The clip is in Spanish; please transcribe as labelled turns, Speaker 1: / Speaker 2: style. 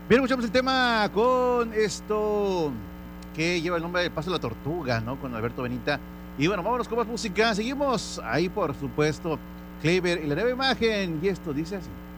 Speaker 1: Bien, escuchamos el tema con esto que lleva el nombre de Paso de la Tortuga, ¿no? Con Alberto Benita. Y bueno, vámonos con más música. Seguimos ahí, por supuesto, Cleaver y la nueva imagen. Y esto dice así.